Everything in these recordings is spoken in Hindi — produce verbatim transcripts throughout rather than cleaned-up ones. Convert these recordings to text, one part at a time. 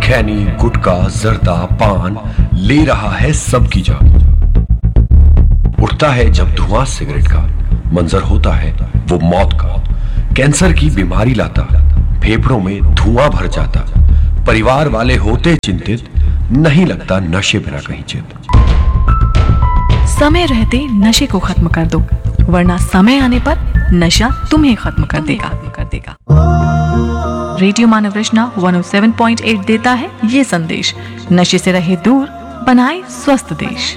खैनी, गुटखा, जर्दा, पान ले रहा है सबकी जान। उठता है जब धुआं सिगरेट का, मंजर होता है वो मौत का। कैंसर की बीमारी लाता, फेफड़ों में धुआं भर जाता। परिवार वाले होते चिंतित, नहीं लगता नशे बिना कहीं चित। समय रहते नशे को खत्म कर दो, वरना समय आने पर नशा तुम्हें खत्म कर देगा कर देगा रेडियो मानव रचना एक सौ सात पॉइंट आठ देता है ये संदेश, नशे से रहे दूर, बनाए स्वस्थ देश।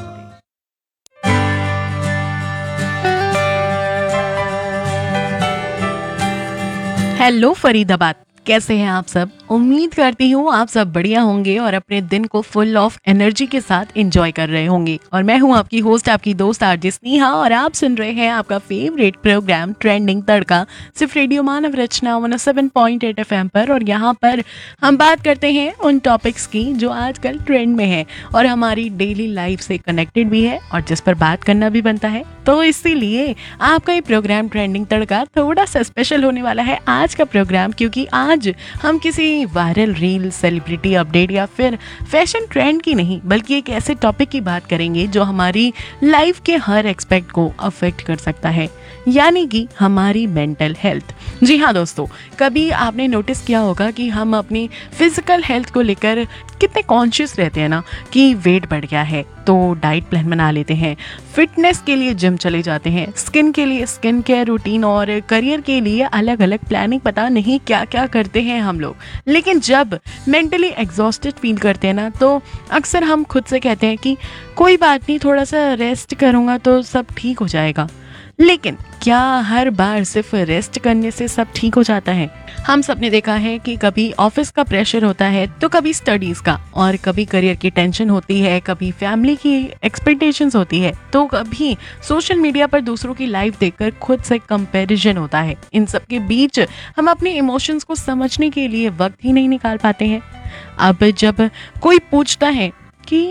हेलो फरीदाबाद, कैसे हैं आप सब? उम्मीद करती हूँ आप सब बढ़िया होंगे और अपने दिन को फुल ऑफ एनर्जी के साथ एंजॉय कर रहे होंगे। और मैं हूँ आपकी होस्ट, आपकी दोस्त आरजे स्नेहा, और आप सुन रहे हैं आपका फेवरेट प्रोग्राम ट्रेंडिंग तड़का, सिर्फ रेडियो मानव रचना एक सौ सात पॉइंट आठ एफएम पर। और यहाँ पर हम बात करते हैं उन टॉपिक्स की जो आजकल ट्रेंड में है और हमारी डेली लाइफ से कनेक्टेड भी है और जिस पर बात करना भी बनता है। तो इसीलिए आपका ये प्रोग्राम ट्रेंडिंग तड़का थोड़ा सा स्पेशल होने वाला है आज का प्रोग्राम, क्योंकि आज हम किसी वायरल रील, सेलिब्रिटी अपडेट या फिर फैशन ट्रेंड की नहीं, बल्कि एक ऐसे टॉपिक की बात करेंगे जो हमारी लाइफ के हर एस्पेक्ट को अफेक्ट कर सकता है, यानी कि हमारी मेंटल हेल्थ। जी हाँ दोस्तों, कभी आपने नोटिस किया होगा कि हम अपनी फिजिकल हेल्थ को लेकर कितने कॉन्शियस रहते हैं ना, कि वेट बढ़ गया है तो डाइट प्लान बना लेते हैं, फिटनेस के लिए जिम चले जाते हैं, स्किन के लिए स्किन केयर रूटीन और करियर के लिए अलग अलग प्लानिंग, पता नहीं क्या क्या करते हैं हम लोग। लेकिन जब मेंटली एग्जॉस्टेड फील करते हैं ना, तो अक्सर हम खुद से कहते हैं कि कोई बात नहीं, थोड़ा सा रेस्ट करूँगा तो सब ठीक हो जाएगा। लेकिन क्या हर बार सिर्फ रेस्ट करने से सब ठीक हो जाता है? हम सब ने देखा है कि कभी ऑफिस का प्रेशर होता है, तो कभी स्टडीज का, और कभी करियर की टेंशन होती है, कभी फैमिली की एक्सपेक्टेशंस होती है, तो कभी सोशल मीडिया पर दूसरों की लाइफ देखकर खुद से कंपैरिजन होता है। इन सब के बीच हम अपने इमोशंस को समझने के लिए वक्त ही नहीं निकाल पाते हैं। अब जब कोई पूछता है कि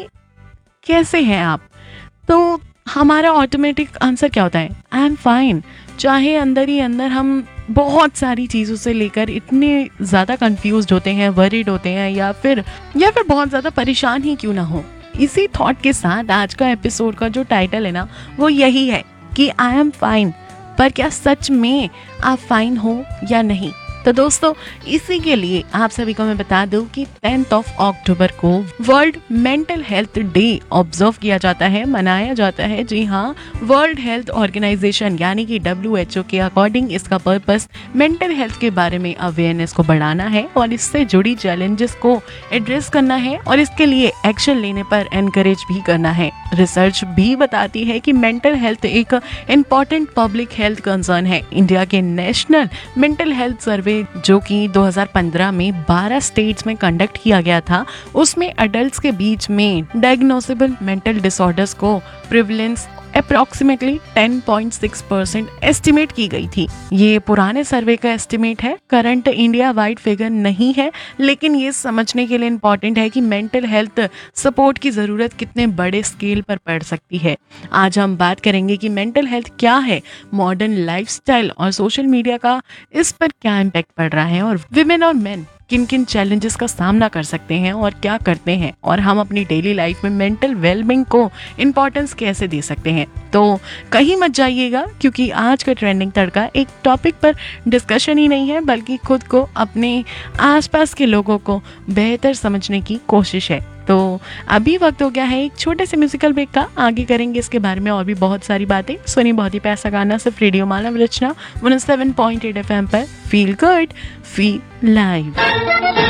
कैसे हैं आप, तो हमारा ऑटोमेटिक आंसर क्या होता है? I am fine. चाहे अंदर ही अंदर हम बहुत सारी चीज़ों से लेकर इतने ज़्यादा कंफ्यूज्ड होते हैं, वरीड होते हैं, या फिर या फिर बहुत ज़्यादा परेशान ही क्यों ना हो। इसी थॉट के साथ आज का एपिसोड का जो टाइटल है ना, वो यही है कि आई एम फाइन। पर क्या सच में आप फाइन हो या नहीं? तो दोस्तों, इसी के लिए आप सभी को मैं बता दूं कि टेंथ ऑफ अक्टूबर को world mental health day observe किया जाता है, मनाया जाता है। जी हाँ, वर्ल्ड हेल्थ ऑर्गेनाइजेशन यानी कि डब्ल्यू एच ओ के अकॉर्डिंग इसका पर्पस मेंटल हेल्थ के बारे में अवेयरनेस को बढ़ाना है और इससे जुड़ी चैलेंजेस को एड्रेस करना है और इसके लिए एक्शन लेने पर एनकरेज भी करना है। रिसर्च भी बताती है कि मेंटल हेल्थ एक इम्पॉर्टेंट पब्लिक हेल्थ कंसर्न है। इंडिया के नेशनल मेंटल हेल्थ सर्वे जो कि दो हज़ार पंद्रह में बारह स्टेट्स में कंडक्ट किया गया था, उसमें अडल्ट्स के बीच में डायग्नोसेबल मेंटल डिसऑर्डर्स को prevalence approximately ten point six percent estimate की गई थी। ये पुराने सर्वे का एस्टिमेट है, करंट इंडिया वाइड फिगर नहीं है, लेकिन ये समझने के लिए इम्पॉर्टेंट है कि मेंटल हेल्थ सपोर्ट की ज़रूरत कितने बड़े स्केल पर पड़ सकती है। आज हम बात करेंगे कि मेंटल हेल्थ क्या है, मॉडर्न लाइफस्टाइल और सोशल मीडिया का इस पर क्या इम्पैक्ट पड़ रहा है, और विमेन और मेन किन किन चैलेंजेस का सामना कर सकते हैं और क्या करते हैं, और हम अपनी डेली लाइफ में मेंटल वेलबींग को इम्पोर्टेंस कैसे दे सकते हैं। तो कहीं मत जाइएगा, क्योंकि आज का ट्रेंडिंग तड़का एक टॉपिक पर डिस्कशन ही नहीं है, बल्कि खुद को, अपने आसपास के लोगों को बेहतर समझने की कोशिश है। तो अभी वक्त हो गया है एक छोटे से म्यूजिकल ब्रेक का, आगे करेंगे इसके बारे में और भी बहुत सारी बातें। सुनिए बहुत ही पैसा गाना सिर्फ रेडियो मानव रचना एक सौ सात पॉइंट आठ एफएम पर। Feel good, feel live.